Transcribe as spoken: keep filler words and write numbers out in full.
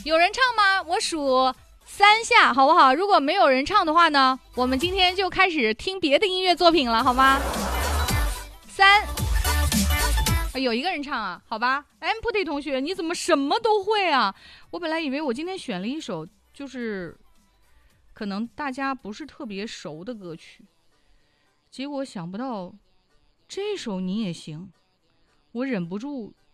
有人唱吗？我数三下，好不好？如果没有人唱的话呢，我们今天就开始听别的音乐作品了，好吗？三，有一个人唱啊，好吧。Empty 同学，你怎么什么都会啊？我本来以为我今天选了一首就是可能大家不是特别熟的歌曲，结果想不到这首你也行，我忍不住